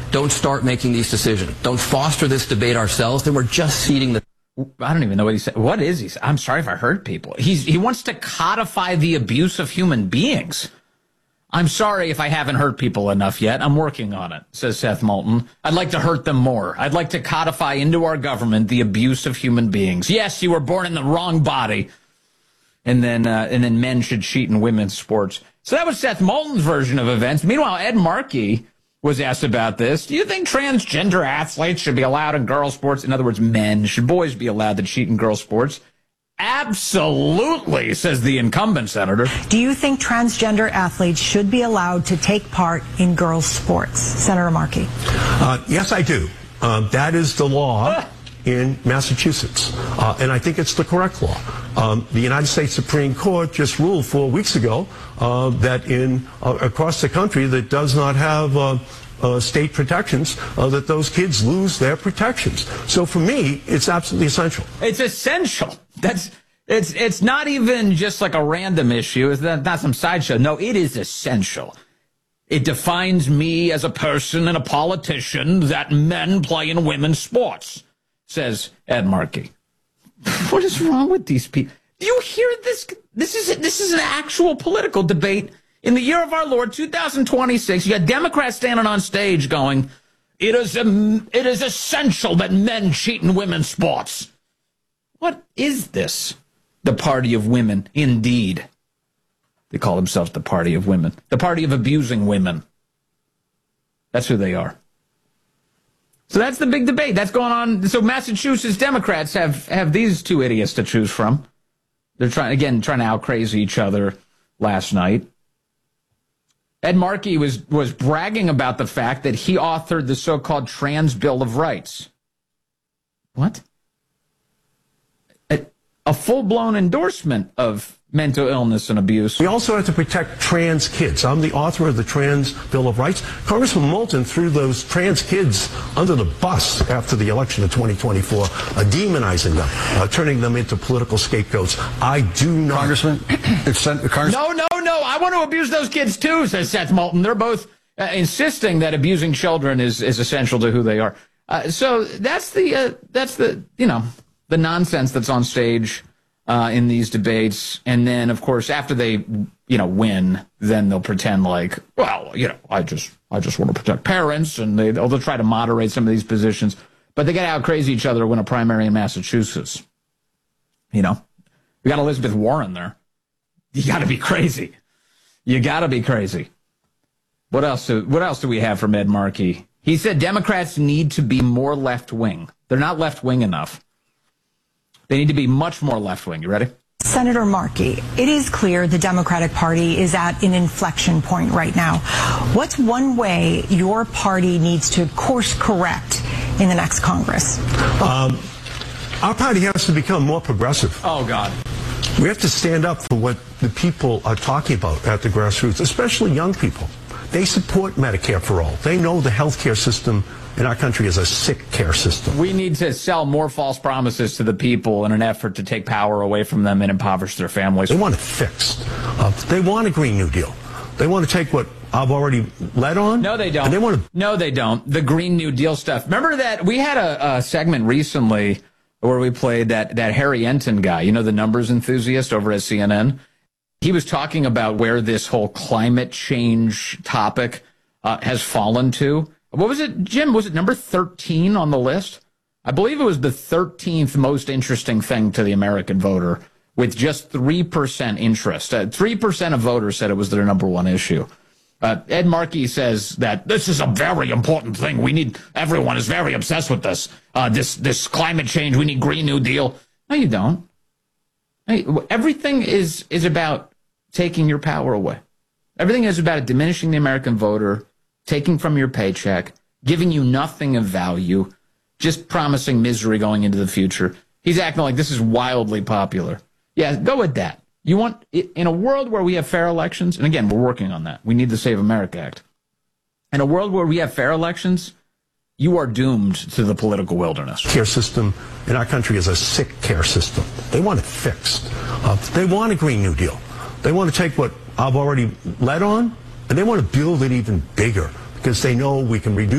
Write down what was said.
don't start making these decisions. Don't foster this debate ourselves. Then we're just ceding the... I don't even know what he said. What is he? I'm sorry if I hurt people. He wants to codify the abuse of human beings. I'm sorry if I haven't hurt people enough yet. I'm working on it, says Seth Moulton. I'd like to hurt them more. I'd like to codify into our government the abuse of human beings. Yes, you were born in the wrong body. And then men should cheat in women's sports. So that was Seth Moulton's version of events. Meanwhile, Ed Markey was asked about this. Do you think transgender athletes should be allowed in girls' sports? In other words, men. Should boys be allowed to cheat in girls' sports? Absolutely, says the incumbent senator. Do you think transgender athletes should be allowed to take part in girls' sports? Senator Markey. Yes, I do. That is the law in Massachusetts, and I think it's the correct law. The United States Supreme Court just ruled 4 weeks ago that across the country that does not have state protections, that those kids lose their protections. So for me, it's absolutely essential. It's essential. It's not even just like a random issue. It's not some sideshow. No, it is essential. It defines me as a person and a politician that men play in women's sports, says Ed Markey. What is wrong with these people? Do you hear this? This is an actual political debate. In the year of our Lord, 2026, you got Democrats standing on stage going, it is essential that men cheat in women's sports. What is this? The party of women, indeed. They call themselves the party of women. The party of abusing women. That's who they are. So that's the big debate. That's going on. So Massachusetts Democrats have these two idiots to choose from. They're trying to out-crazy each other last night. Ed Markey was bragging about the fact that he authored the so-called Trans Bill of Rights. What? A full-blown endorsement of mental illness and abuse. We also have to protect trans kids. I'm the author of the Trans Bill of Rights. Congressman Moulton threw those trans kids under the bus after the election of 2024, demonizing them, turning them into political scapegoats. I do not... Congressman? No, I want to abuse those kids too, says Seth Moulton. They're both insisting that abusing children is essential to who they are. So that's the nonsense that's on stage in these debates. And then, of course, after they, win, then they'll pretend like, well, I just want to protect parents, and they'll try to moderate some of these positions. But they got to out-crazy each other to win a primary in Massachusetts. We got Elizabeth Warren there. You got to be crazy. You got to be crazy. What else do we have from Ed Markey? He said Democrats need to be more left-wing. They're not left-wing enough. They need to be much more left-wing. You ready? Senator Markey, it is clear the Democratic Party is at an inflection point right now. What's one way your party needs to course correct in the next Congress? Our party has to become more progressive. Oh, God. We have to stand up for what the people are talking about at the grassroots, especially young people. They support Medicare for all. They know the health care system in our country is a sick care system. We need to sell more false promises to the people in an effort to take power away from them and impoverish their families. They want it fixed. They want a Green New Deal. They want to take what I've already led on. No, they don't. No, they don't. The Green New Deal stuff. Remember that we had a segment recently where we played that Harry Enton guy, the numbers enthusiast over at CNN. He was talking about where this whole climate change topic has fallen to. What was it, Jim? Was it number 13 on the list? I believe it was the 13th most interesting thing to the American voter, with just 3% interest. 3% of voters said it was their number one issue. Ed Markey says that this is a very important thing. Everyone is very obsessed with this. This climate change. We need Green New Deal. No, you don't. Everything is about taking your power away. Everything is about diminishing the American voter, taking from your paycheck, giving you nothing of value, just promising misery going into the future. He's acting like this is wildly popular. Yeah, go with that. You want, in a world where we have fair elections, and again, we're working on that. We need the Save America Act. In a world where we have fair elections, you are doomed to the political wilderness. Care system in our country is a sick care system. They want it fixed. They want a Green New Deal. They want to take what I've already led on, and they want to build it even bigger because they know we can reduce